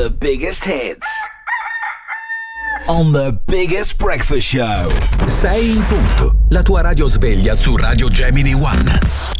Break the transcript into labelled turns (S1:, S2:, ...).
S1: the biggest hits. On the biggest breakfast show.
S2: 6 in punto. La tua radio sveglia su Radio Gemini One.